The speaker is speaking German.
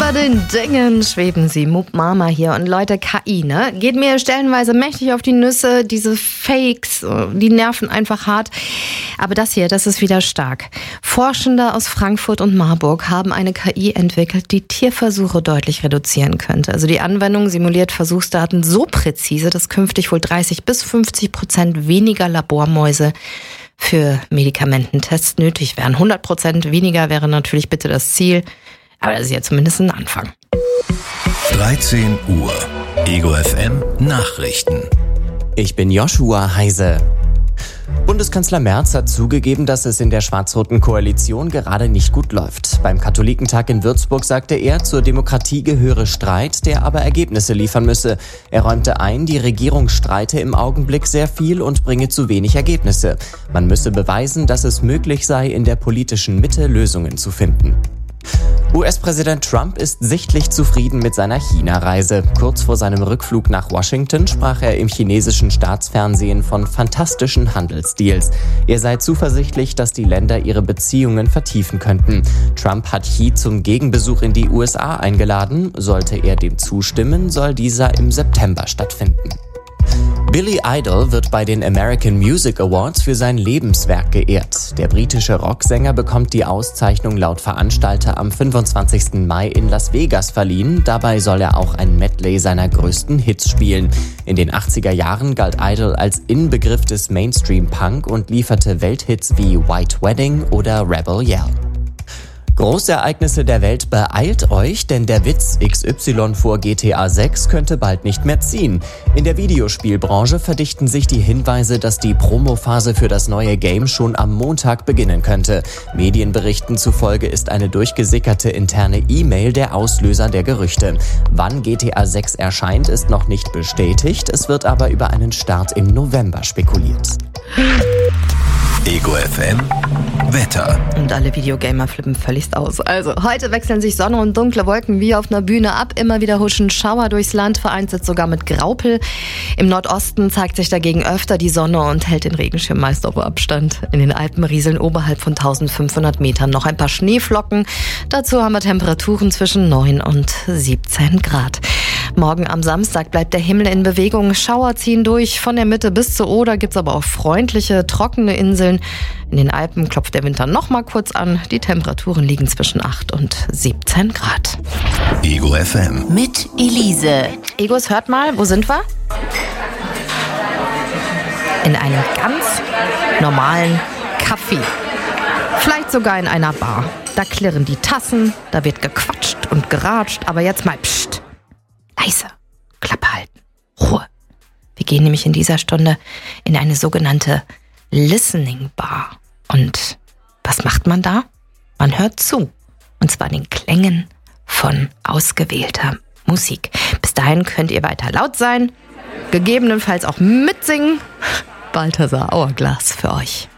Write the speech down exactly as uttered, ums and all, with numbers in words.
Über den Dingen schweben sie. Moop Mama hier. Und Leute, K I, ne? Geht mir stellenweise mächtig auf die Nüsse. Diese Fakes, die nerven einfach hart. Aber das hier, das ist wieder stark. Forschende aus Frankfurt und Marburg haben eine K I entwickelt, die Tierversuche deutlich reduzieren könnte. Also die Anwendung simuliert Versuchsdaten so präzise, dass künftig wohl dreißig bis fünfzig Prozent weniger Labormäuse für Medikamententests nötig wären. hundert Prozent weniger wäre natürlich bitte das Ziel. Aber das ist ja zumindest ein Anfang. dreizehn Uhr. Ego F M Nachrichten. Ich bin Joshua Heise. Bundeskanzler Merz hat zugegeben, dass es in der schwarz-roten Koalition gerade nicht gut läuft. Beim Katholikentag in Würzburg sagte er, zur Demokratie gehöre Streit, der aber Ergebnisse liefern müsse. Er räumte ein, die Regierung streite im Augenblick sehr viel und bringe zu wenig Ergebnisse. Man müsse beweisen, dass es möglich sei, in der politischen Mitte Lösungen zu finden. U S-Präsident Trump ist sichtlich zufrieden mit seiner China-Reise. Kurz vor seinem Rückflug nach Washington sprach er im chinesischen Staatsfernsehen von fantastischen Handelsdeals. Er sei zuversichtlich, dass die Länder ihre Beziehungen vertiefen könnten. Trump hat Xi zum Gegenbesuch in die U S A eingeladen. Sollte er dem zustimmen, soll dieser im September stattfinden. Billy Idol wird bei den American Music Awards für sein Lebenswerk geehrt. Der britische Rocksänger bekommt die Auszeichnung laut Veranstalter am fünfundzwanzigsten Mai in Las Vegas verliehen. Dabei soll er auch ein Medley seiner größten Hits spielen. In den achtziger Jahren galt Idol als Inbegriff des Mainstream-Punk und lieferte Welthits wie White Wedding oder Rebel Yell. Großereignisse der Welt, beeilt euch, denn der Witz X Y vor G T A sechs könnte bald nicht mehr ziehen. In der Videospielbranche verdichten sich die Hinweise, dass die Promophase für das neue Game schon am Montag beginnen könnte. Medienberichten zufolge ist eine durchgesickerte interne E-Mail der Auslöser der Gerüchte. Wann G T A sechs erscheint, ist noch nicht bestätigt. Es wird aber über einen Start im November spekuliert. Ego F M Wetter. Und alle Videogamer flippen völligst aus. Also, heute wechseln sich Sonne und dunkle Wolken wie auf einer Bühne ab. Immer wieder huschen Schauer durchs Land, vereinzelt sogar mit Graupel. Im Nordosten zeigt sich dagegen öfter die Sonne und hält den Regenschirm meist auf Abstand. In den Alpen rieseln oberhalb von eintausendfünfhundert Metern noch ein paar Schneeflocken. Dazu haben wir Temperaturen zwischen neun und siebzehn Grad. Morgen am Samstag bleibt der Himmel in Bewegung. Schauer ziehen durch. Von der Mitte bis zur Oder gibt's aber auch freundliche, trockene Inseln. In den Alpen klopft der Winter noch mal kurz an. Die Temperaturen liegen zwischen acht und siebzehn Grad. Ego F M. Mit Elise. Egos, hört mal, wo sind wir? In einem ganz normalen Café. Vielleicht sogar in einer Bar. Da klirren die Tassen, da wird gequatscht und geratscht. Aber jetzt mal pst. Leise, Klappe halten, Ruhe. Wir gehen nämlich in dieser Stunde in eine sogenannte Listening Bar. Und was macht man da? Man hört zu. Und zwar den Klängen von ausgewählter Musik. Bis dahin könnt ihr weiter laut sein, gegebenenfalls auch mitsingen. Balthasar Auerglas für euch.